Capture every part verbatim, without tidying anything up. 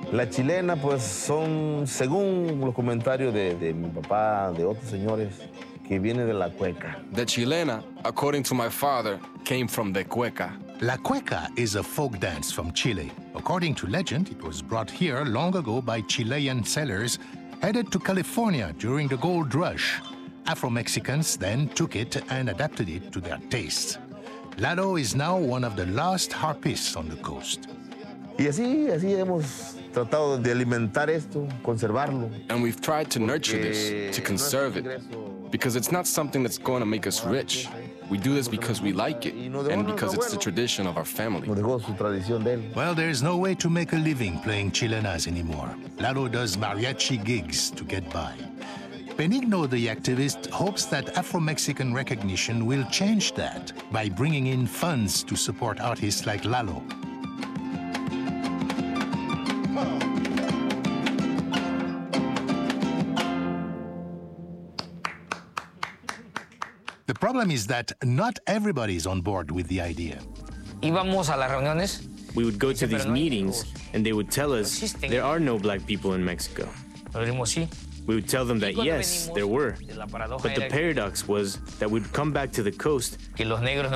La chilena, pues, son, según los comentarios de, de mi papá, de otros señores, que viene de la cueca. The chilena, according to my father, came from the cueca. La cueca is a folk dance from Chile. According to legend, it was brought here long ago by Chilean sailors headed to California during the gold rush. Afro-Mexicans then took it and adapted it to their tastes. Lalo is now one of the last harpists on the coast. Y así, así hemos tratado de alimentar esto, conservarlo. And we've tried to nurture this, to conserve it, because it's not something that's going to make us rich. We do this because we like it, and because it's the tradition of our family. Well, there's no way to make a living playing chilenas anymore. Lalo does mariachi gigs to get by. Benigno, the activist, hopes that Afro-Mexican recognition will change that by bringing in funds to support artists like Lalo. The problem is that not everybody is on board with the idea. Íbamos a las reuniones. We would go to these meetings, and they would tell us there are no black people in Mexico. We would tell them that yes, there were, but the paradox was that we'd come back to the coast, and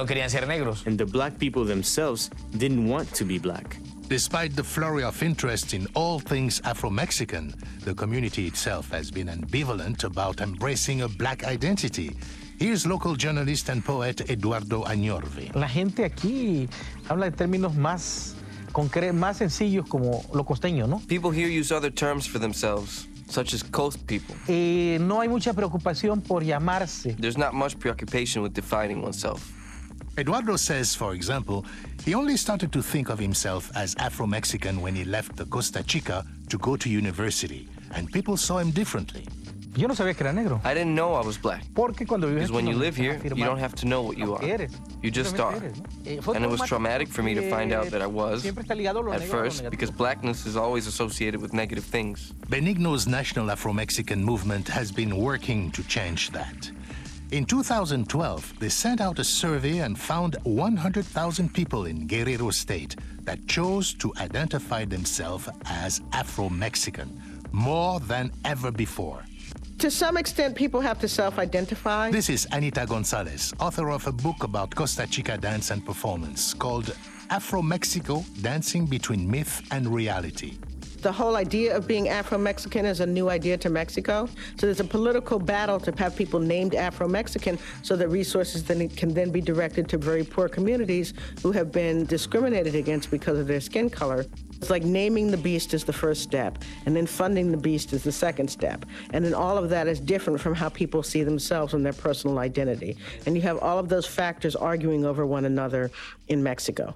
the black people themselves didn't want to be black. Despite the flurry of interest in all things Afro-Mexican, the community itself has been ambivalent about embracing a black identity. Here's local journalist and poet Eduardo Añorve. La gente aquí habla de términos más concretos, más sencillos como lo costeño, ¿no? People here use other terms for themselves, such as coast people. Eh, no hay mucha preocupación por llamarse. There's not much preoccupation with defining oneself. Eduardo says, for example, he only started to think of himself as Afro-Mexican when he left the Costa Chica to go to university, and people saw him differently. Yo no sabía que era negro. I didn't know I was black. Porque cuando vives Because when you live here, you don't have to know what you are. You just are. And it was traumatic for me to find out that I was, at first, because blackness is always associated with negative things. Benigno's National Afro-Mexican movement has been working to change that. In two thousand twelve, they sent out a survey and found one hundred thousand people in Guerrero State that chose to identify themselves as Afro-Mexican, more than ever before. To some extent, people have to self-identify. This is Anita Gonzalez, author of a book about Costa Chica dance and performance called Afro-Mexico, Dancing Between Myth and Reality. The whole idea of being Afro-Mexican is a new idea to Mexico. So there's a political battle to have people named Afro-Mexican so that resources then can then be directed to very poor communities who have been discriminated against because of their skin color. It's like naming the beast is the first step, and then funding the beast is the second step. And then all of that is different from how people see themselves and their personal identity. And you have all of those factors arguing over one another in Mexico.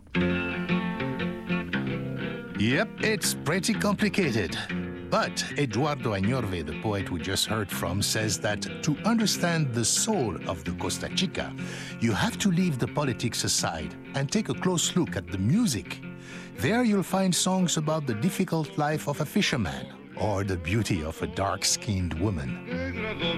Yep, it's pretty complicated. But Eduardo Añorve, the poet we just heard from, says that to understand the soul of the Costa Chica, you have to leave the politics aside and take a close look at the music. There you'll find songs about the difficult life of a fisherman or the beauty of a dark-skinned woman.